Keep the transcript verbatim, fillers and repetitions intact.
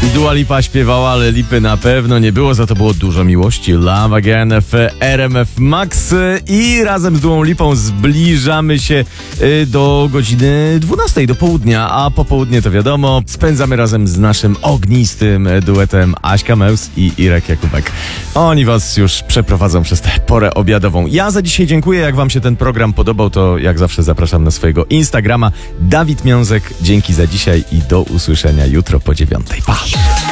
Dua Lipa śpiewała, ale lipy na pewno nie było, za to było dużo miłości. Love Again w R M F Max i razem z Duą Lipą zbliżamy się do godziny dwunastej, do południa, a po południe to wiadomo, spędzamy razem z naszym ognistym duetem Aśka Meus i Irek Jakubek. Oni was już przeprowadzą przez tę porę obiadową. Ja za dzisiaj dziękuję, jak wam się ten program podobał, to jak zawsze zapraszam na swojego Instagrama. Dawid Miązek, dzięki za dzisiaj i do usłyszenia jutro po dziewiątej. Pa!